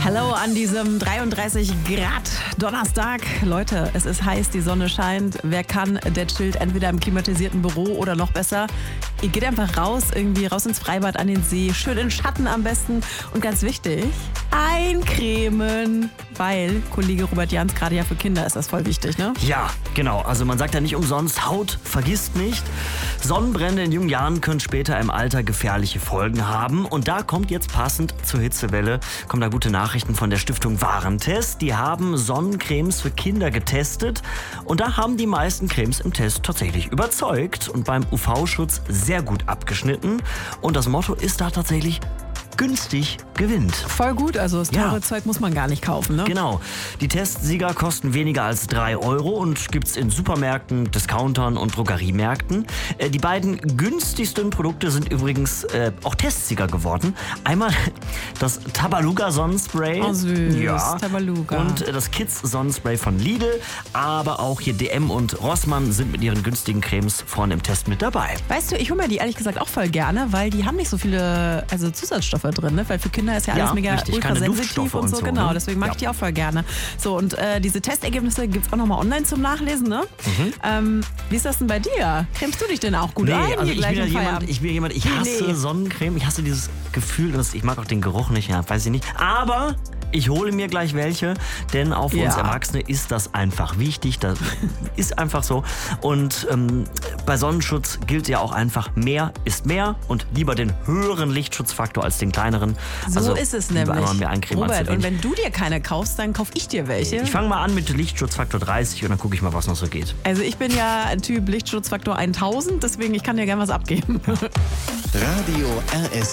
Hallo an diesem 33 Grad Donnerstag. Leute, es ist heiß, die Sonne scheint. Wer kann, der chillt entweder im klimatisierten Büro oder noch besser. Ihr geht einfach raus, irgendwie raus ins Freibad, an den See, schön in Schatten am besten. Und ganz wichtig, eincremen. Weil Kollege Robert Jans, gerade ja für Kinder ist das voll wichtig, ne? Ja, genau. Also man sagt ja nicht umsonst, Haut vergisst nicht. Sonnenbrände in jungen Jahren können später im Alter gefährliche Folgen haben. Und da kommt jetzt passend zur Hitzewelle, kommen da gute Nachrichten von der Stiftung Warentest. Die haben Sonnencremes für Kinder getestet. Und da haben die meisten Cremes im Test tatsächlich überzeugt und beim UV-Schutz sehr gut abgeschnitten. Und das Motto ist da tatsächlich: günstig gewinnt. Voll gut, also das teure Zeug muss man gar nicht kaufen, ne? Genau. Die Testsieger kosten weniger als 3 Euro und gibt's in Supermärkten, Discountern und Drogeriemärkten. Die beiden günstigsten Produkte sind übrigens auch Testsieger geworden. Einmal das Tabaluga Sonnenspray. Oh süß, ja. Tabaluga. Und das Kids Sonnenspray von Lidl. Aber auch hier DM und Rossmann sind mit ihren günstigen Cremes vorne im Test mit dabei. Weißt du, ich hole mir die ehrlich gesagt auch voll gerne, weil die haben nicht so viele Zusatzstoffe drin, ne? Weil für Kinder ist ja alles mega richtig, ultrasensitiv und so. Genau, ne? deswegen mag ich die auch voll gerne. So, und diese Testergebnisse gibt es auch nochmal online zum Nachlesen, ne? Wie ist das denn bei dir? Cremst du dich denn auch gut ein? Also ich bin jemand, ich hasse Sonnencreme, ich hasse dieses Gefühl, ich mag auch den Geruch nicht, ja, weiß ich nicht. Aber ich hole mir gleich welche, denn auch für uns Erwachsene ist das einfach wichtig. Das ist einfach so. Und bei Sonnenschutz gilt ja auch einfach, mehr ist mehr und lieber den höheren Lichtschutzfaktor als den kleineren. So also, ist es nämlich. Mehr eincremen Robert, und wenn du dir keine kaufst, dann kaufe ich dir welche. Ich fange mal an mit Lichtschutzfaktor 30 und dann gucke ich mal, was noch so geht. Also ich bin ja Typ Lichtschutzfaktor 1000, deswegen ich kann dir gerne was abgeben. Radio RS